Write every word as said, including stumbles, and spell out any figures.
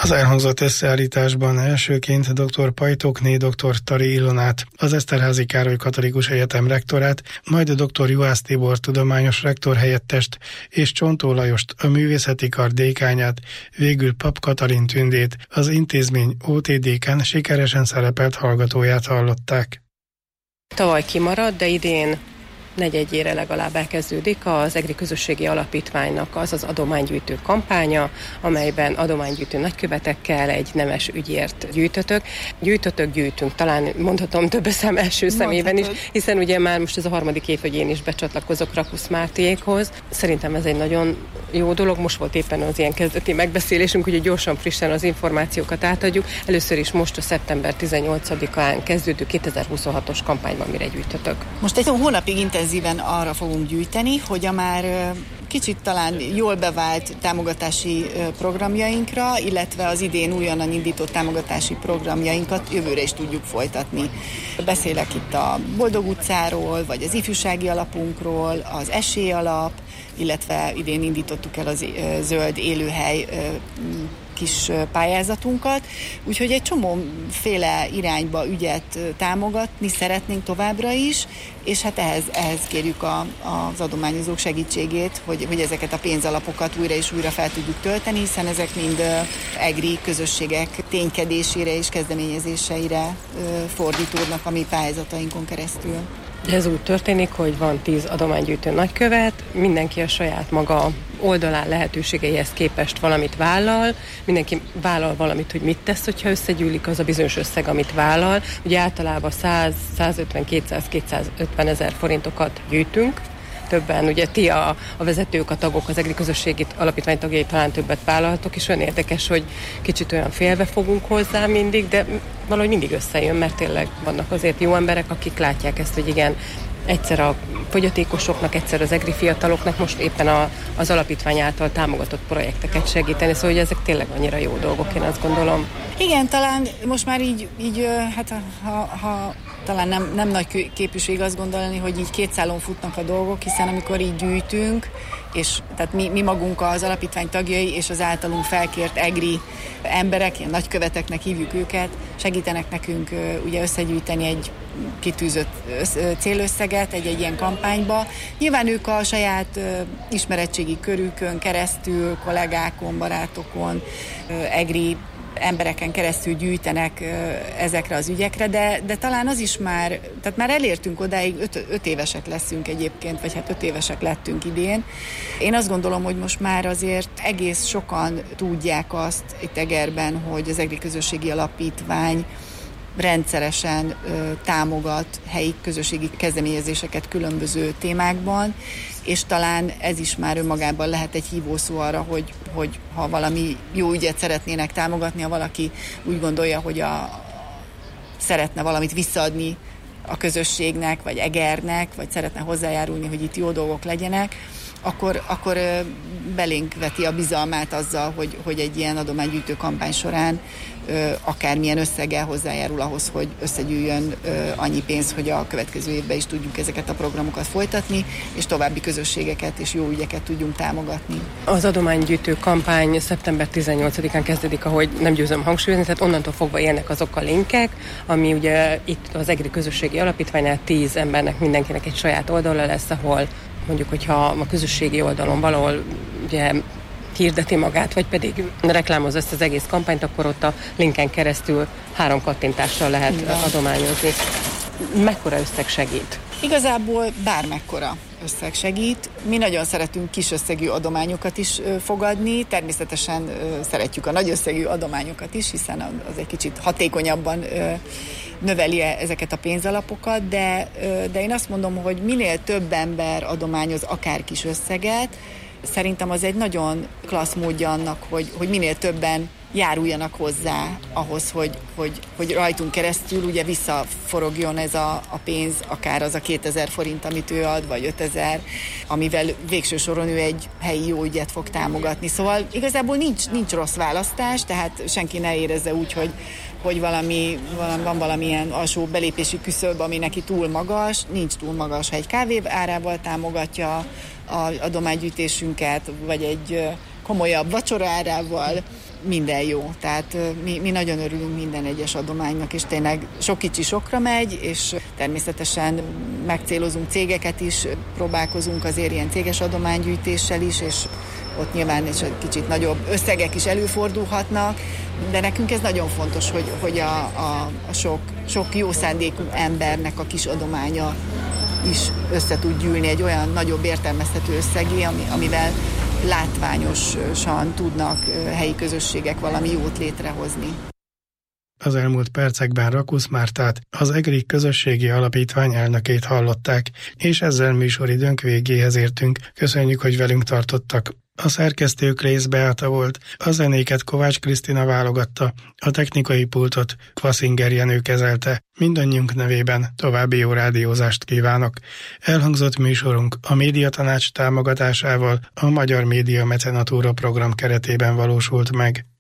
Az elhangzott összeállításban elsőként dr. Pajtókné dr. Tari Ilonát, az Eszterházy Károly Katolikus Egyetem rektorát, majd dr. Juhász Tibor tudományos rektor helyettest és Csontó Lajost, a művészeti kar dékányát, végül Pap Katalin Tündét, az intézmény ó té dé-kán sikeresen szerepelt hallgatóját hallották. Tavaly kimaradt, de idén negyedjére legalább elkezdődik az EGRI Közösségi Alapítványnak az az adománygyűjtő kampánya, amelyben adománygyűjtő nagykövetekkel egy nemes ügyért gyűjtötök. Gyűjtötök, gyűjtünk, talán mondhatom több szem első szemében is, hiszen ugye már most ez a harmadik év, hogy én is becsatlakozok Rakusz Mártiékhoz. Szerintem ez egy nagyon jó dolog. Most volt éppen az ilyen kezdeti megbeszélésünk, hogy gyorsan, frissen az információkat átadjuk. Először is most a szeptember tizennyolcadikán kezdődő kétezer-huszonhatos kampányban mire gyűjtötök. Most egy hónapig intenzíven arra fogunk gyűjteni, hogy a már kicsit talán jól bevált támogatási programjainkra, illetve az idén újonnan indított támogatási programjainkat jövőre is tudjuk folytatni. Beszélek itt a Boldog utcáról, vagy az ifjúsági alapunkról, az esélyalap, illetve idén indítottuk el az zöld élőhely kis pályázatunkat, úgyhogy egy csomóféle irányba ügyet támogatni szeretnénk továbbra is, és hát ehhez, ehhez kérjük a, az adományozók segítségét, hogy, hogy ezeket a pénzalapokat újra és újra fel tudjuk tölteni, hiszen ezek mind EGRI közösségek ténykedésére és kezdeményezéseire fordítódnak a mi pályázatainkon keresztül. Ez úgy történik, hogy van tíz adománygyűjtő nagykövet, mindenki a saját maga oldalán lehetőségeihez képest valamit vállal, mindenki vállal valamit, hogy mit tesz, hogyha összegyűlik az a bizonyos összeg, amit vállal. Ugye általában száz, százötven, kétszáz, kétszázötven ezer forintokat gyűjtünk, többen, ugye ti a, a vezetők, a tagok, az EGRI Közösségi Alapítvány tagjai talán többet vállaltok, és olyan érdekes, hogy kicsit olyan félve fogunk hozzá mindig, de valahogy mindig összejön, mert tényleg vannak azért jó emberek, akik látják ezt, hogy igen, egyszer a fogyatékosoknak, egyszer az EGRI fiataloknak most éppen a, az alapítvány által támogatott projekteket segíteni, szóval hogy ezek tényleg annyira jó dolgok, én azt gondolom. Igen, talán most már így, így hát ha, ha talán nem, nem nagy képűség azt gondolni, hogy így két szálon futnak a dolgok, hiszen amikor így gyűjtünk, és tehát mi, mi magunk az alapítvány tagjai és az általunk felkért EGRI emberek, ilyen nagyköveteknek hívjuk őket, segítenek nekünk ugye összegyűjteni egy kitűzött célösszeget egy-egy ilyen kampányba. Nyilván ők a saját ismeretségi körükön keresztül, kollégákon, barátokon, EGRI embereken keresztül gyűjtenek ezekre az ügyekre, de, de talán az is már, tehát már elértünk odáig, öt, öt évesek leszünk egyébként, vagy hát öt évesek lettünk idén. Én azt gondolom, hogy most már azért egész sokan tudják azt itt Egerben, hogy az EGRI Közösségi Alapítvány rendszeresen ö, támogat helyi közösségi kezdeményezéseket különböző témákban, és talán ez is már önmagában lehet egy hívószó arra, hogy, hogy ha valami jó ügyet szeretnének támogatni, ha valaki úgy gondolja, hogy a, szeretne valamit visszaadni a közösségnek, vagy Egernek, vagy szeretne hozzájárulni, hogy itt jó dolgok legyenek, akkor, akkor belénk veti a bizalmát azzal, hogy, hogy egy ilyen adománygyűjtő kampány során ö, akármilyen összeggel hozzájárul ahhoz, hogy összegyűjjön ö, annyi pénz, hogy a következő évben is tudjuk ezeket a programokat folytatni, és további közösségeket és jó ügyeket tudjunk támogatni. Az adománygyűjtő kampány szeptember tizennyolcadikán kezdődik, ahogy nem győzöm hangsúlyozni, tehát onnantól fogva élnek azok a linkek, ami ugye itt az EGRI Közösségi Alapítványnál tíz embernek, mindenkinek egy saját oldala lesz, ahol mondjuk, hogyha a közösségi oldalon valahol ugye hirdeti magát, vagy pedig reklámozza ezt az egész kampányt, akkor ott a linken keresztül három kattintással lehet ja. adományozni. Mekkora összeg segít? Igazából bármekkora összeg segít. Mi nagyon szeretünk kis összegű adományokat is fogadni, természetesen szeretjük a nagy összegű adományokat is, hiszen az egy kicsit hatékonyabban növeli ezeket a pénzalapokat, de, de én azt mondom, hogy minél több ember adományoz akár kis összeget, szerintem az egy nagyon klassz módja annak, hogy, hogy minél többen járuljanak hozzá ahhoz, hogy, hogy, hogy rajtunk keresztül ugye visszaforogjon ez a, a pénz, akár az a kétezer forint, amit ő ad, vagy ötezer, amivel végső soron ő egy helyi jó ügyet fog támogatni. Szóval igazából nincs, nincs rossz választás, tehát senki ne érezze úgy, hogy, hogy valami, van valamilyen alsó belépési küszöb, ami neki túl magas, nincs túl magas, ha egy kávé árával támogatja a adománygyűjtésünket, vagy egy komolyabb vacsora árával, minden jó. Tehát mi, mi nagyon örülünk minden egyes adománynak, és tényleg sok kicsi sokra megy, és természetesen megcélozunk cégeket is, próbálkozunk azért ilyen céges adománygyűjtéssel is, és ott nyilván egy kicsit nagyobb összegek is előfordulhatnak, de nekünk ez nagyon fontos, hogy, hogy a, a, a sok, sok jó szándékú embernek a kis adománya is össze tud gyűlni egy olyan nagyobb értelmezhető összegé, ami, amivel látványosan tudnak helyi közösségek valami jót létrehozni. Az elmúlt percekben Rakusz Mártát, az EGRIK közösségi alapítvány elnökét hallották, és ezzel műsoridőnk végéhez értünk. Köszönjük, hogy velünk tartottak. A szerkesztő Krész Beáta volt, a zenéket Kovács Krisztina válogatta, a technikai pultot Kvaszinger Jenő kezelte. Mindannyiunk nevében további jó rádiózást kívánok. Elhangzott műsorunk a Médiatanács támogatásával a Magyar Média Mecenatúra program keretében valósult meg.